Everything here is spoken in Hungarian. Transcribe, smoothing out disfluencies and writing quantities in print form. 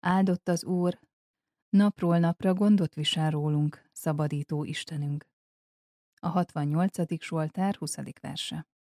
Áldott az Úr, napról napra gondot visel rólunk, szabadító Istenünk. A 68. Zsoltár 20. verse.